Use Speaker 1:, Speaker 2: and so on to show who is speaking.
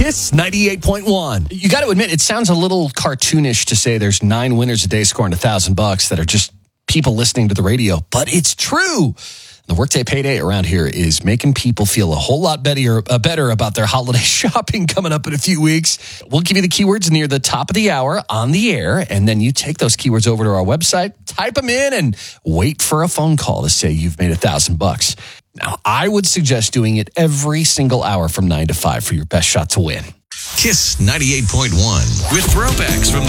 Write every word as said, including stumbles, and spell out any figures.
Speaker 1: Kiss ninety-eight point one. You got to admit, it sounds a little cartoonish to say there's nine winners a day scoring a thousand bucks that are just people listening to the radio, but it's true. The Workday Payday around here is making people feel a whole lot better, uh, better about their holiday shopping coming up in a few weeks. We'll give you the keywords near the top of the hour on the air, and then you take those keywords over to our website, type them in, and wait for a phone call to say you've made a thousand bucks. Now, I would suggest doing it every single hour from nine to five for your best shot to win.
Speaker 2: Kiss ninety-eight point one with throwbacks from